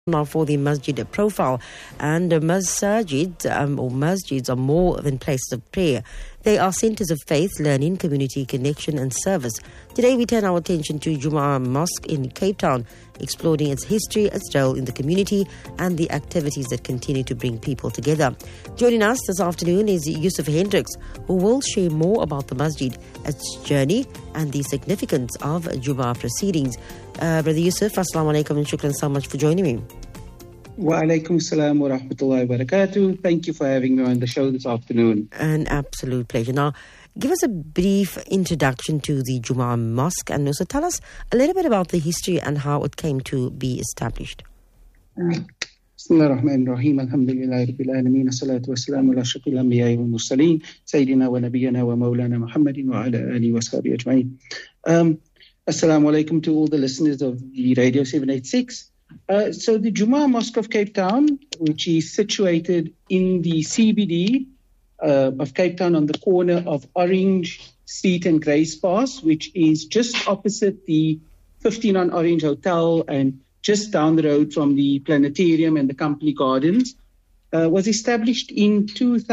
Now for the masjid profile, and masjids are more than places of prayer. They are centers of faith, learning, community connection and service. Today we turn our attention to Jumaa Mosque in Cape Town, exploring its history, its role in the community and the activities that continue to bring people together. Joining us this afternoon is Yusuf Hendricks, who will share more about the masjid, its journey and the significance of Jumaa proceedings. Brother Yusuf, assalamu alaikum and shukran so much for joining me. Wa alaikum assalam wa rahmatullahi wa barakatuh. Thank you for having me on the show this afternoon. An absolute pleasure. Now, give us a brief introduction to the Jumaa Mosque and also tell us a little bit about the history and how it came to be established. Bismillah ar-Rahman ar-Rahim. Alhamdulillahi Rabbil Alameen. As-salatu wa-salamu ala ashrafil anbiya'i wal mursaleen. Sayyidina wa nabiyyina wa maulana Muhammadin wa ala alihi wa sahbihi ajma'in. Assalamu alaikum to all the listeners of the Radio 786. So the Jumaa Mosque of Cape Town, which is situated in the CBD of Cape Town on the corner of Orange Street and Grace Pass, which is just opposite the 15 on Orange Hotel and just down the road from the Planetarium and the Company Gardens, was established in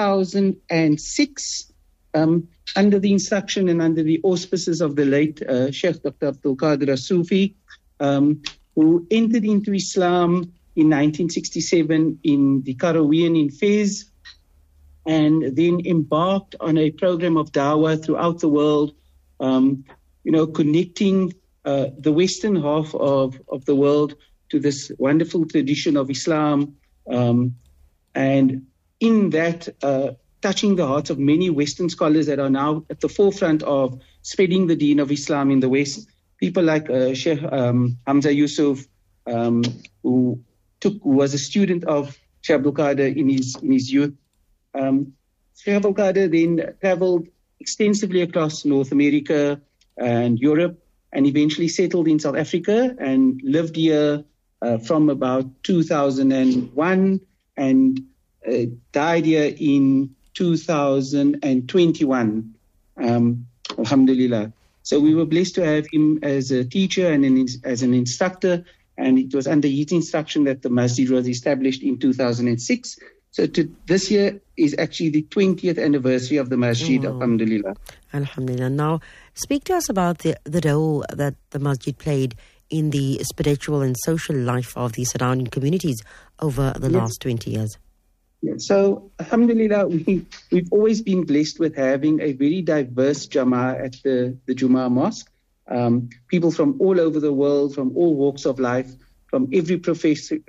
2006 under the instruction and under the auspices of the late Sheikh Dr. Abdul Qadir As-Sufi, who entered into Islam in 1967 in the Karawiyan in Fez, and then embarked on a program of dawah throughout the world, connecting the western half of the world to this wonderful tradition of Islam, and in that touching the hearts of many Western scholars that are now at the forefront of spreading the deen of Islam in the West. People like Sheikh Hamza Yusuf, who was a student of Sheikh Abdul Qadir in his youth. Sheikh Abdul Qadir then traveled extensively across North America and Europe, and eventually settled in South Africa and lived here from about 2001 and died here in 2021. Alhamdulillah. So we were blessed to have him as a teacher and as an instructor, and it was under his instruction that the masjid was established in 2006. So this year is actually the 20th anniversary of the masjid, alhamdulillah. Alhamdulillah. Now, speak to us about the role that the masjid played in the spiritual and social life of the surrounding communities over the last 20 years. Yeah, so, alhamdulillah, we've always been blessed with having a very diverse Jama'ah at the Jumaa Mosque. People from all over the world, from all walks of life, from every profession.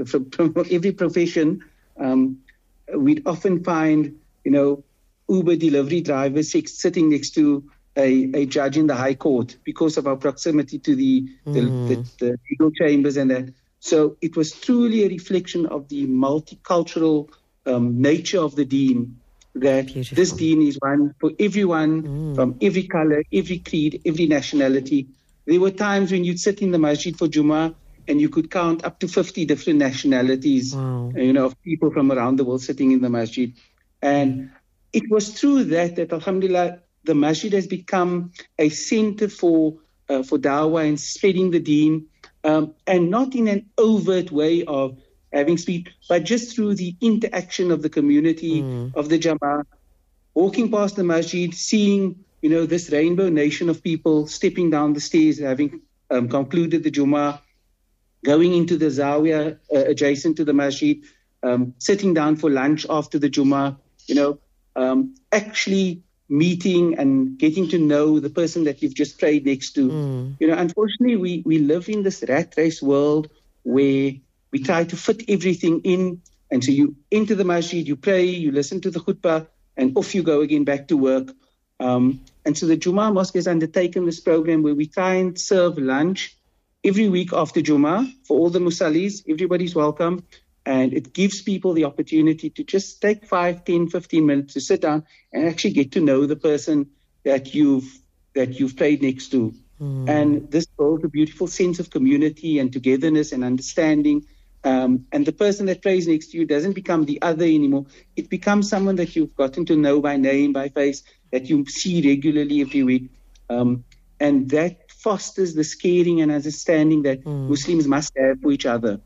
We'd often find, Uber delivery drivers sitting next to a judge in the High Court because of our proximity to the legal chambers and that. So it was truly a reflection of the multicultural nature of the deen, that Beautiful. This deen is one for everyone, from every color, every creed, every nationality. There were times when you'd sit in the masjid for Jummah and you could count up to 50 different nationalities, of people from around the world sitting in the masjid. And it was through that alhamdulillah, the masjid has become a center for dawah and spreading the deen, and not in an overt way of having speech, but just through the interaction of the community, of the Jama'ah, walking past the masjid, seeing, this rainbow nation of people stepping down the stairs, having concluded the Jummah, going into the Zawiyah adjacent to the masjid, sitting down for lunch after the Jummah, actually meeting and getting to know the person that you've just prayed next to. Unfortunately, we live in this rat race world where we try to fit everything in. And so you enter the masjid, you pray, you listen to the khutbah, and off you go again back to work. And so the Jumaa Mosque has undertaken this program where we try and serve lunch every week after Jummah for all the musallis. Everybody's welcome. And it gives people the opportunity to just take 5, 10, 15 minutes to sit down and actually get to know the person that you've prayed next to. And this builds a beautiful sense of community and togetherness and understanding. And the person that prays next to you doesn't become the other anymore. It becomes someone that you've gotten to know by name, by face, that you see regularly every week. And that fosters this caring and understanding that Muslims must have for each other.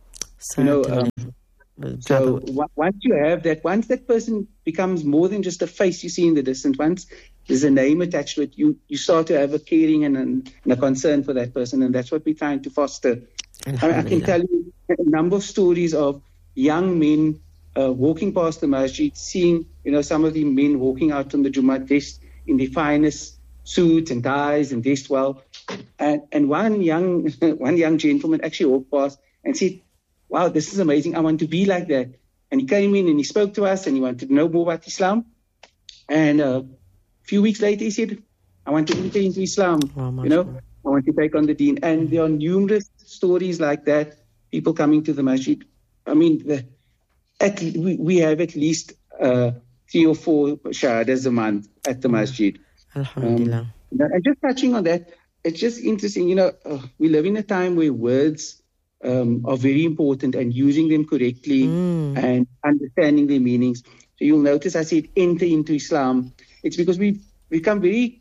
Certainly. So once you have that, once that person becomes more than just a face you see in the distance, once there's a name attached to it, you start to have a caring and a concern for that person, and that's what we're trying to foster. I can tell you a number of stories of young men walking past the masjid, seeing some of the men walking out from the Jummah dressed in the finest suits and ties and dressed well, and one young gentleman actually walked past and said, "Wow, this is amazing. I want to be like that." And he came in and he spoke to us and he wanted to know more about Islam. And a few weeks later, he said, "I want to enter into Islam. I want to take on the deen." And there are numerous stories like that, people coming to the masjid. I mean, we have at least 3 or 4 shahadas a month at the masjid. Alhamdulillah. And just touching on that, it's just interesting, we live in a time where words are very important, and using them correctly and understanding their meanings. So you'll notice I said enter into Islam. It's because we've become very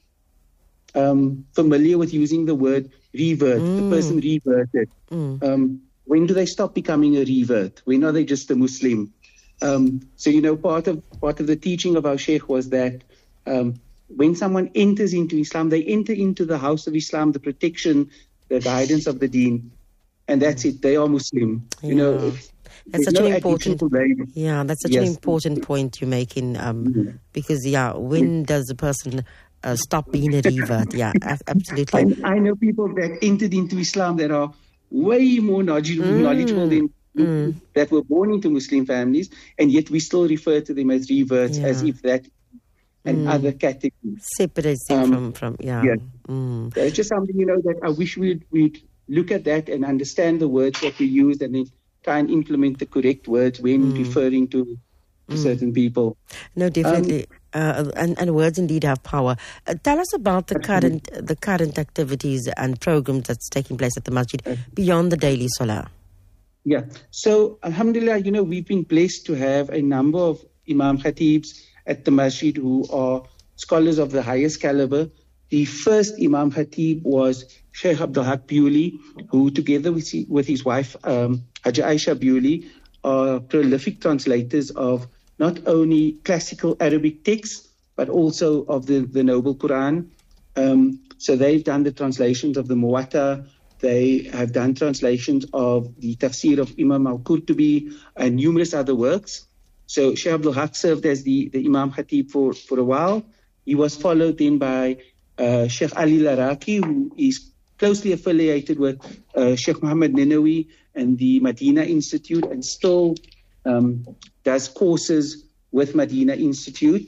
familiar with using the word revert. The person reverted. When do they stop becoming a revert? When are they just a Muslim? So part of the teaching of our Sheikh was that when someone enters into Islam, they enter into the house of Islam, the protection, the guidance of the deen. And that's it. They are Muslim. That's such an important. Yeah, that's such an important point you're making. Because when does a person stop being a revert? Yeah, absolutely. I know people that entered into Islam that are way more knowledgeable than that were born into Muslim families, and yet we still refer to them as reverts, as if that another category separates them from. It's just something that I wish we'd look at that and understand the words that we use, and then try and implement the correct words when referring to certain people. No, definitely. And words indeed have power. Tell us about the current activities and programs that's taking place at the masjid beyond the daily salah. Yeah. So, alhamdulillah, we've been blessed to have a number of Imam Khatibs at the masjid who are scholars of the highest caliber. The first Imam Khatib was Sheikh Abdul Haq Bewley, who together with his wife, Haji Aisha Bewley, are prolific translators of not only classical Arabic texts, but also of the Noble Quran. So they've done the translations of the Muwatta. They have done translations of the Tafsir of Imam al-Qurtubi and numerous other works. So Sheikh Abdul Haq served as the Imam Khatib for a while. He was followed then by Sheikh Ali Laraki, who is closely affiliated with Sheikh Muhammad Ninawi and the Medina Institute, and still does courses with Medina Institute.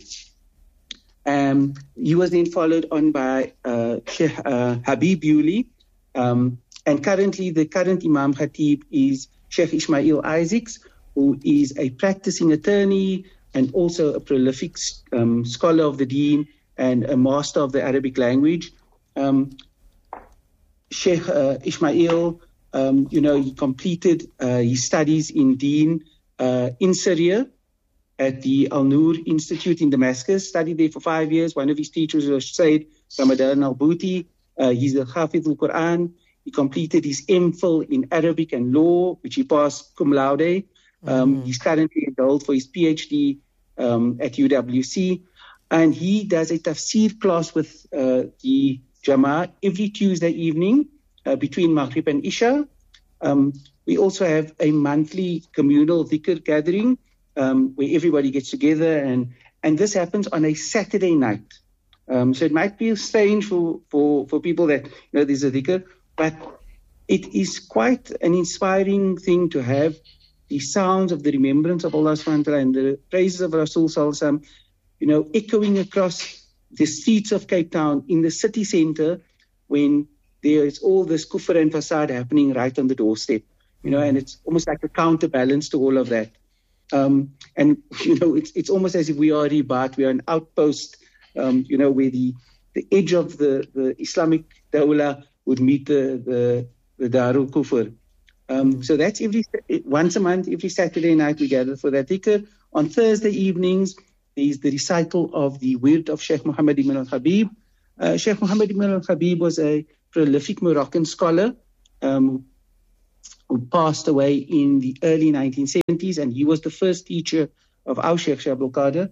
He was then followed on by Sheikh Habib Bewley, and currently the current Imam Khatib is Sheikh Ismail Isaacs, who is a practicing attorney and also a prolific scholar of the deen and a master of the Arabic language. Sheikh Ismail, he completed his studies in deen in Syria at the Al-Nur Institute in Damascus, studied there for 5 years. One of his teachers was Sayyid Ramadan al-Bouti. He's a Hafiz al-Quran. He completed his MPhil in Arabic and law, which he passed cum laude. He's currently enrolled for his PhD at UWC. And he does a tafsir class with the Jama'ah every Tuesday evening between Maghrib and Isha. We also have a monthly communal dhikr gathering where everybody gets together, and this happens on a Saturday night. So it might be strange for people that there's a dhikr, but it is quite an inspiring thing to have the sounds of the remembrance of Allah subhanahu wa ta'ala and the praises of Rasul sallallahu alaihi wasallam, echoing across the streets of Cape Town in the city center when there is all this kufr and fasad happening right on the doorstep, and it's almost like a counterbalance to all of that. And it's almost as if we are Ribat, we are an outpost, where the edge of the Islamic Dawla would meet the Darul Kufr. So that's once a month, every Saturday night we gather for that dhikr. On Thursday evenings, there's the recital of the wird of Sheikh Muhammad ibn al-Habib. Sheikh Muhammad ibn al-Habib was a prolific Moroccan scholar who who passed away in the early 1970s, and he was the first teacher of our Sheikh Abdul Qadir.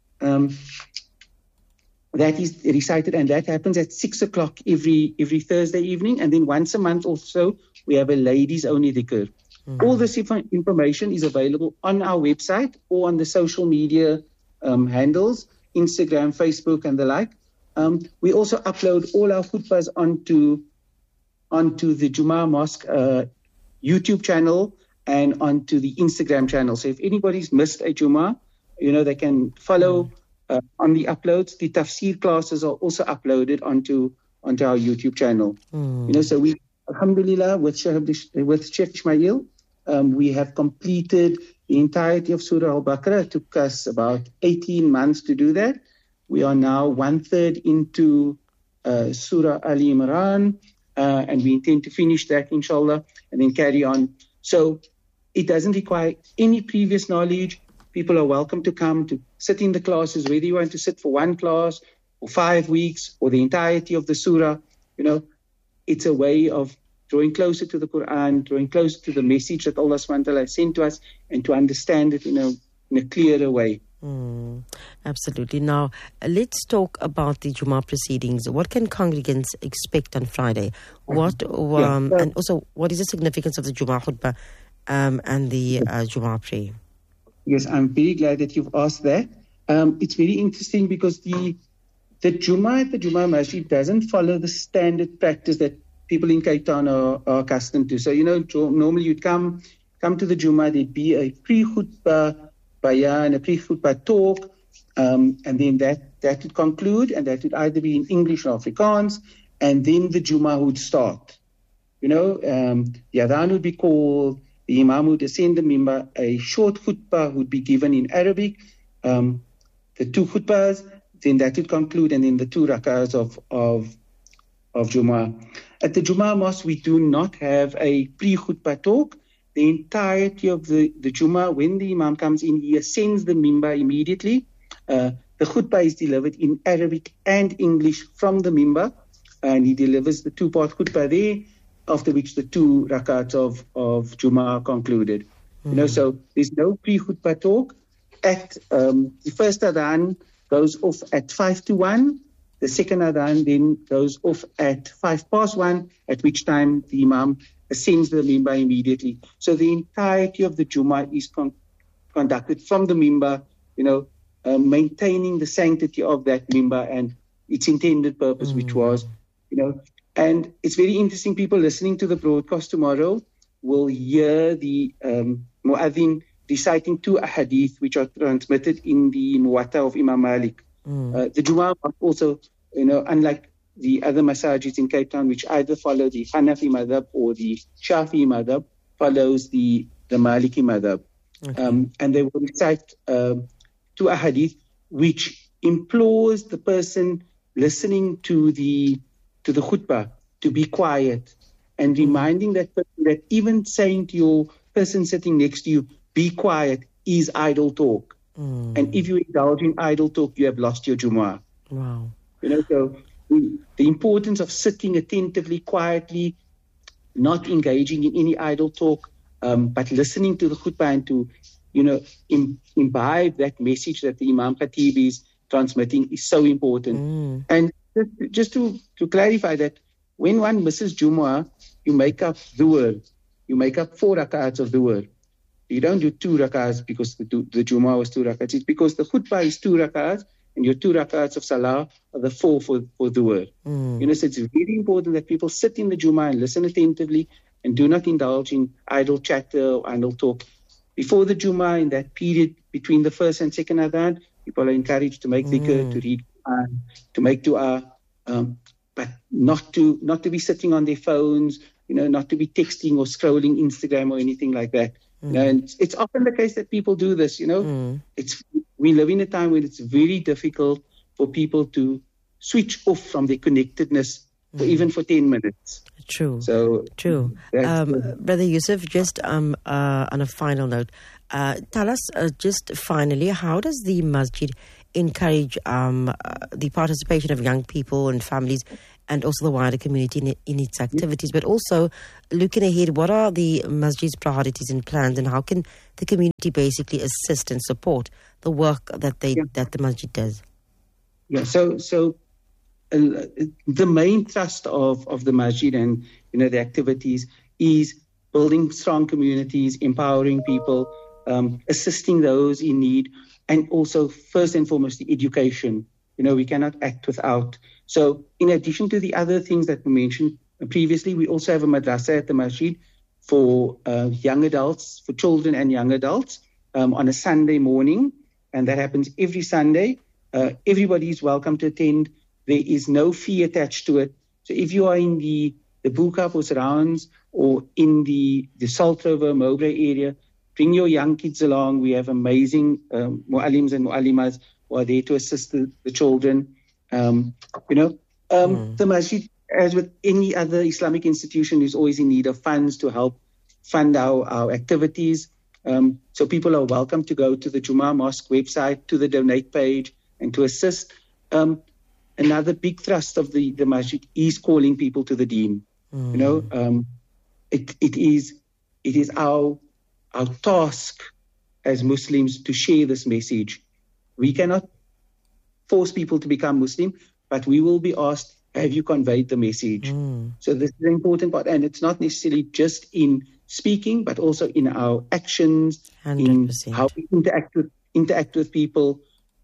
That is recited, and that happens at 6 o'clock every Thursday evening. And then once a month also, we have a ladies-only dhikr. All this information is available on our website or on the social media handles, Instagram, Facebook, and the like. We also upload all our khutbahs onto the Jummah Mosque YouTube channel and onto the Instagram channel. So if anybody's missed a Jummah, they can follow on the uploads. The tafsir classes are also uploaded onto our YouTube channel. So we, alhamdulillah, with Sheikh Ismail, we have completed the entirety of Surah Al-Baqarah. It took us about 18 months to do that. We are now 1/3 into Surah Ali Imran, and we intend to finish that, inshallah, and then carry on. So it doesn't require any previous knowledge. People are welcome to come to sit in the classes, whether you want to sit for one class or 5 weeks or the entirety of the surah. It's a way of drawing closer to the Quran, drawing closer to the message that Allah subhanahu wa ta'ala has sent to us, and to understand it in a clearer way. Absolutely. Now, let's talk about the Jummah proceedings. What can congregants expect on Friday? And also, what is the significance of the Jummah khutbah and the Jummah prayer? Yes, I'm very glad that you've asked that. It's very interesting because the Jummah at the Jummah Masjid doesn't follow the standard practice that people in Cape Town are accustomed to. So, normally you'd come to the Jummah, there'd be a pre-khutbah bayan, a pre-khutbah talk, and then that would conclude, and that would either be in English or Afrikaans, and then the Jummah would start. The adhan would be called, the Imam would ascend the mimbar, a short khutbah would be given in Arabic, the 2 khutbahs, then that would conclude, and then the 2 rakahs of Jummah. At the Jummah Mosque, we do not have a pre-khutbah talk. The entirety of the Jummah, when the Imam comes in, he ascends the mimbar immediately. The khutbah is delivered in Arabic and English from the mimbar, and he delivers the 2-part khutbah there, after which the 2 rakats of Jummah are concluded. So there's no pre-khutbah talk. At the first adhan goes off at 5 to 1. The second adhan then goes off at 5 past 1, at which time the Imam ascends the mimbar immediately. So the entirety of the Jummah is conducted from the mimbar, maintaining the sanctity of that mimbar and its intended purpose, which was, and it's very interesting. People listening to the broadcast tomorrow will hear the muadhin reciting 2 ahadith, which are transmitted in the Muwatta of Imam Malik. The Jummah also, unlike the other masajids in Cape Town, which either follow the Hanafi madhab or the Shafi'i madhab, follows the Maliki madhab. Okay. And they will recite 2 ahadith, which implores the person listening to the khutbah to be quiet, and reminding that person that even saying to your person sitting next to you, be quiet, is idle talk. And if you indulge in idle talk, you have lost your Jummah. Wow. So the importance of sitting attentively, quietly, not engaging in any idle talk, but listening to the khutbah and to, imbibe that message that the Imam Khatib is transmitting is so important. And just to clarify that, when one misses Jummah, you make up Dhuhr. You make up 4 rakats of Dhuhr. You don't do 2 rakats because the Jummah was 2 rakats. It's because the khutbah is 2 rakats, and your 2 rakats of salah are the 4 for Dhuhr. So it's very important that people sit in the Jummah and listen attentively and do not indulge in idle chatter or idle talk. Before the Jummah, in that period between the first and second adhan, people are encouraged to make dhikr, to read Quran, to make dua, but not to be sitting on their phones, not to be texting or scrolling Instagram or anything like that. And it's often the case that people do this. We live in a time when it's very difficult for people to switch off from their connectedness even for 10 minutes. True. So true. Brother Yusuf, just on a final note, tell us just finally, how does the masjid encourage the participation of young people and families and also the wider community in its activities, but also looking ahead, what are the masjid's priorities and plans, and how can the community basically assist and support the work that the masjid does? Yeah, so the main thrust of the masjid and the activities is building strong communities, empowering people, assisting those in need, and also first and foremost the education. We cannot act without. So in addition to the other things that we mentioned previously, we also have a madrasa at the masjid for young adults, for children and young adults on a Sunday morning, and that happens every Sunday. Everybody is welcome to attend. There is no fee attached to it. So if you are in the Buka or surrounds or in the Salt River, Mowbray area, bring your young kids along. We have amazing mu'allims and mu'allimas who are there to assist the children. The masjid, as with any other Islamic institution, is always in need of funds to help fund our activities. So people are welcome to go to the Jummah Mosque website, to the donate page, and to assist. Another big thrust of the masjid is calling people to the deen. It is our task as Muslims to share this message. We cannot force people to become Muslim, but we will be asked, have you conveyed the message? So this is an important part, and it's not necessarily just in speaking, but also in our actions, 100%. In how we interact with people.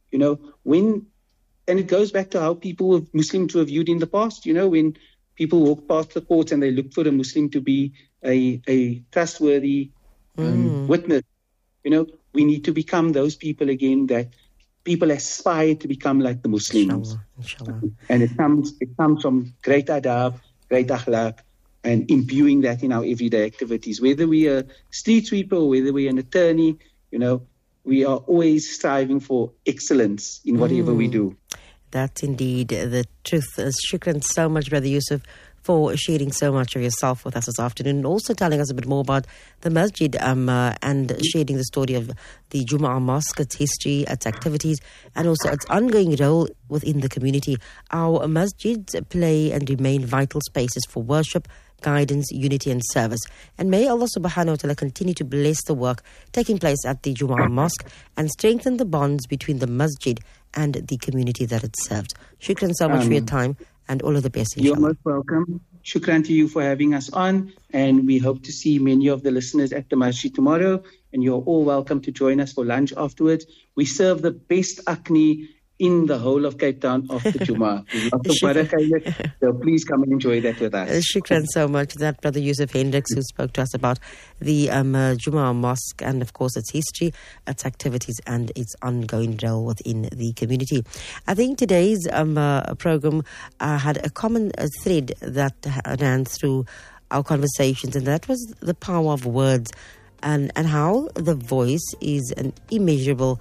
And it goes back to how Muslims were viewed in the past. When people walk past the courts and they look for a Muslim to be a trustworthy witness, we need to become those people again, that people aspire to become like the Muslims. Inshallah. And it comes from great adab, great akhlaq, and imbuing that in our everyday activities. Whether we are a street sweeper or whether we are an attorney, we are always striving for excellence in whatever we do. That's indeed the truth. Shukran so much, Brother Yusuf, for sharing so much of yourself with us this afternoon, and also telling us a bit more about the masjid and sharing the story of the Jummah Mosque, its history, its activities, and also its ongoing role within the community. Our masjids play and remain vital spaces for worship, guidance, unity and service. And may Allah subhanahu wa ta'ala continue to bless the work taking place at the Jummah Mosque and strengthen the bonds between the masjid and the community that it served. Shukran so much for your time, and all of the best, inshallah. You're most welcome. Shukran to you for having us on, and we hope to see many of the listeners at the masjid tomorrow, and you're all welcome to join us for lunch afterwards. We serve the best akni in the whole of Cape Town after Jummah. So please come and enjoy that with us. Shukran so much. That Brother Yusuf Hendricks, who spoke to us about the Jummah Mosque and, of course, its history, its activities and its ongoing role within the community. I think today's program had a common thread that ran through our conversations, and that was the power of words. And how the voice is an immeasurable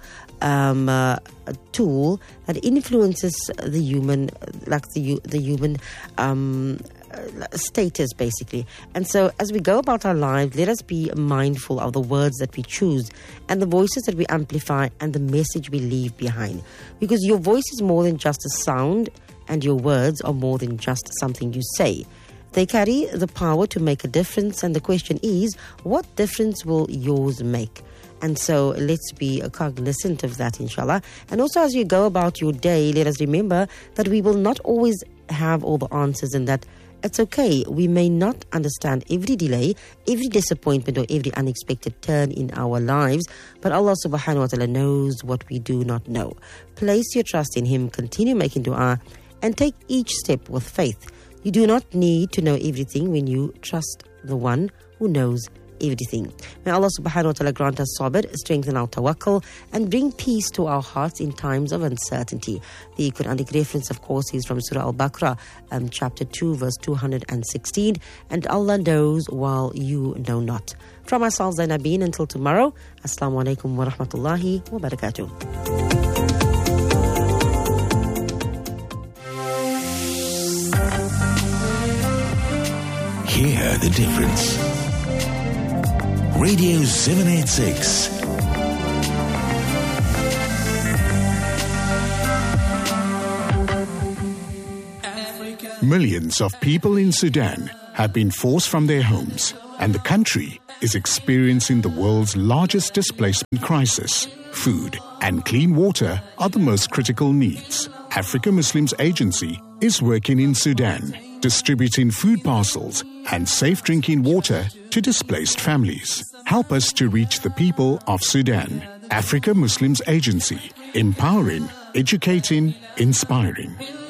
tool that influences the human, the human status, basically. And so as we go about our lives, let us be mindful of the words that we choose and the voices that we amplify and the message we leave behind. Because your voice is more than just a sound, and your words are more than just something you say. They carry the power to make a difference, and the question is, what difference will yours make? And so let's be cognizant of that, inshallah. And also, as you go about your day, let us remember that we will not always have all the answers, and that it's okay. We may not understand every delay, every disappointment, or every unexpected turn in our lives, but Allah subhanahu wa ta'ala knows what we do not know. Place your trust in Him, continue making dua, and take each step with faith. You do not need to know everything when you trust the one who knows everything. May Allah subhanahu wa ta'ala grant us sabr, strengthen our tawakkul, and bring peace to our hearts in times of uncertainty. The Quranic reference, of course, is from Surah Al-Baqarah, chapter 2, verse 216. And Allah knows while you know not. From myself, Zainabeen, until tomorrow, Assalamu alaikum wa rahmatullahi wa barakatuh. Hear the difference. Radio 786. Africa. Millions of people in Sudan have been forced from their homes, and the country is experiencing the world's largest displacement crisis. Food and clean water are the most critical needs. Africa Muslims Agency is working in Sudan, distributing food parcels and safe drinking water to displaced families. Help us to reach the people of Sudan. Africa Muslims Agency, empowering, educating, inspiring.